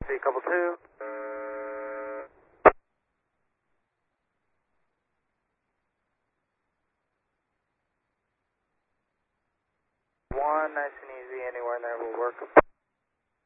3 couple 2. 1, nice and easy, anywhere in there will work.